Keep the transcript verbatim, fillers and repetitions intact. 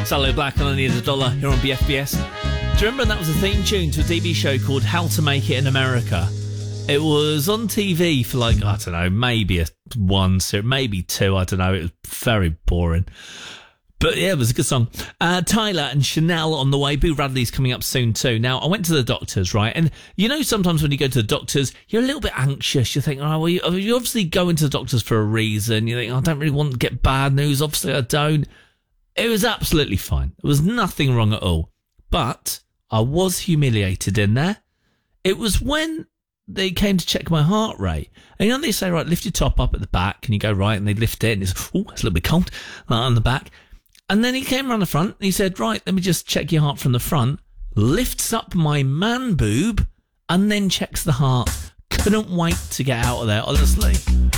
Salo Black and I Need a Dollar here on B F B S. Do you remember that was a theme tune to a T V show called How to Make It in America? It was on T V for like, I don't know, maybe a one, maybe two, I don't know. It was very boring. But yeah, it was a good song. Uh, Tyler and Chanel on the way. Boo Radley's coming up soon too. Now, I went to the doctors, right? And you know, sometimes when you go to the doctors, you're a little bit anxious. You think, oh, well, you, you obviously go into the doctors for a reason. You think, oh, I don't really want to get bad news. Obviously, I don't. It was absolutely fine. There was nothing wrong at all. But I was humiliated in there. It was when they came to check my heart rate. And you know, they say, right, lift your top up at the back. And you go, right, and they lift it. And it's, oh, it's a little bit cold uh, on the back. And then he came around the front and he said, right, let me just check your heart from the front. Lifts up my man boob and then checks the heart. Couldn't wait to get out of there, honestly.